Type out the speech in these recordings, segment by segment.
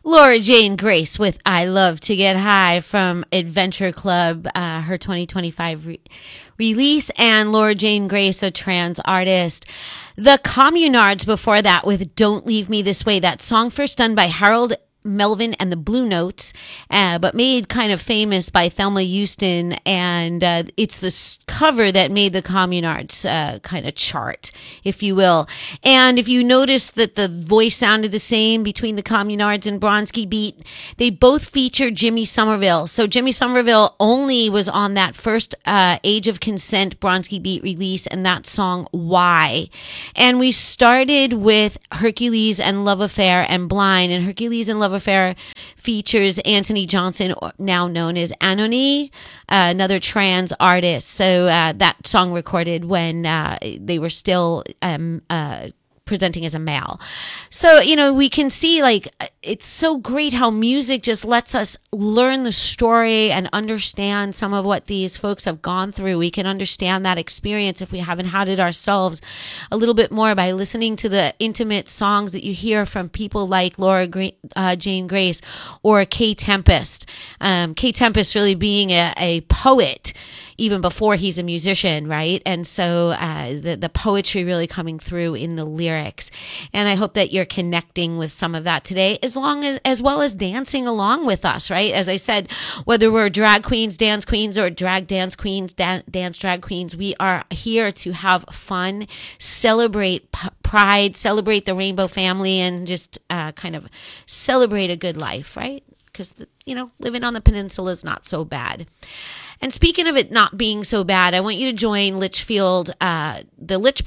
Laura Jane Grace with I Love to Get High from Adventure Club, her 2025 release, and Laura Jane Grace, a trans artist. The Communards before that with Don't Leave Me This Way, that song first done by Harold Melvin and the Blue Notes, but made kind of famous by Thelma Houston, and it's the cover that made the Communards kind of chart, if you will. And if you notice that the voice sounded the same between the Communards and Bronski Beat, they both featured Jimmy Somerville. So Jimmy Somerville only was on that first Age of Consent Bronski Beat release, and that song Why. And we started with Hercules and Love Affair and Blind, and Hercules and Love Affair features Anthony Johnson, now known as Anony, another trans artist. So that song recorded when they were still presenting as a male. So, we can see, like, it's so great how music just lets us learn the story and understand some of what these folks have gone through. We can understand that experience if we haven't had it ourselves a little bit more by listening to the intimate songs that you hear from people like Laura Jane Grace or Kay Tempest. Kay Tempest really being a poet even before he's a musician, right? And so the poetry really coming through in the lyrics. And I hope that you're connecting with some of that today, as well as dancing along with us, right? As I said, whether we're drag queens, dance queens, or drag dance queens, dance drag queens, we are here to have fun, celebrate pride, celebrate the rainbow family, and just kind of celebrate a good life, right? Because, living on the peninsula is not so bad. And speaking of it not being so bad, I want you to join the Litch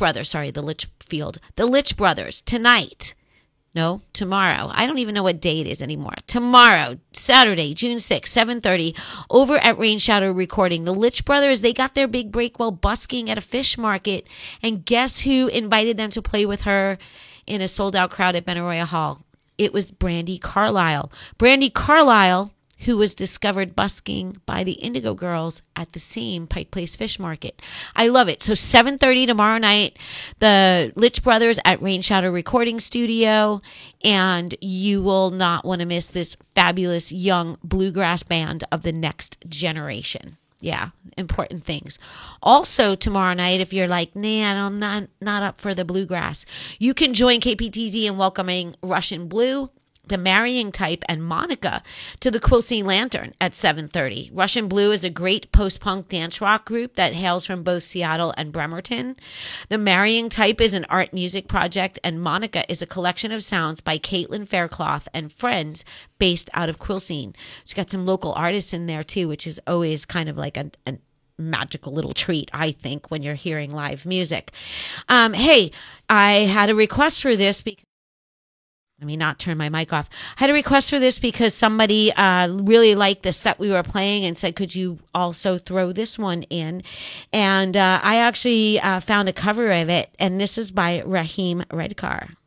Brothers tonight. No, tomorrow. I don't even know what day it is anymore. Tomorrow, Saturday, June 6th, 7:30, over at Rain Shadow Recording. The Litch Brothers, they got their big break while busking at a fish market. And guess who invited them to play with her in a sold-out crowd at Benaroya Hall? It was Brandi Carlile. Brandi Carlile, who was discovered busking by the Indigo Girls at the same Pike Place Fish Market. I love it. So 7:30 tomorrow night, the Litch Brothers at Rain Shadow Recording Studio, and you will not want to miss this fabulous young bluegrass band of the next generation. Yeah, important things. Also tomorrow night, if you're like, nah, I'm not up for the bluegrass, you can join KPTZ in welcoming Russian Blue, The Marrying Type, and Monica to the Quilcene Lantern at 7:30. Russian Blue is a great post-punk dance rock group that hails from both Seattle and Bremerton. The Marrying Type is an art music project, and Monica is a collection of sounds by Caitlin Faircloth and friends based out of Quilcene. She's got some local artists in there too, which is always kind of like a magical little treat, I think, when you're hearing live music. Hey, I had a request for this because let me not turn my mic off. I had a request for this because somebody really liked the set we were playing and said, could you also throw this one in? And I actually found a cover of it, and this is by Raheem Redcar.